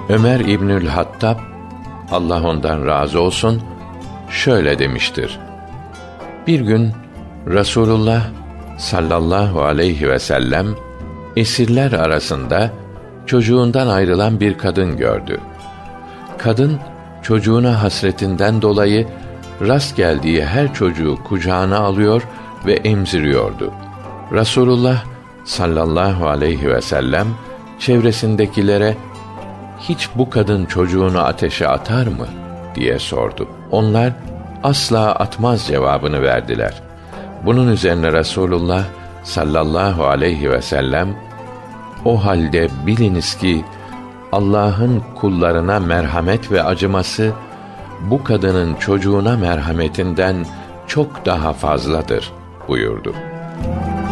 Ömer İbnül Hattab, Allah ondan razı olsun, şöyle demiştir: Bir gün Resulullah sallallahu aleyhi ve sellem esirler arasında çocuğundan ayrılan bir kadın gördü. Kadın çocuğuna hasretinden dolayı rast geldiği her çocuğu kucağına alıyor ve emziriyordu. Resulullah sallallahu aleyhi ve sellem çevresindekilere hiç bu kadın çocuğunu ateşe atar mı diye sordu. Onlar asla atmaz cevabını verdiler. Bunun üzerine Resulullah sallallahu aleyhi ve sellem, o halde biliniz ki Allah'ın kullarına merhamet ve acıması bu kadının çocuğuna merhametinden çok daha fazladır buyurdu.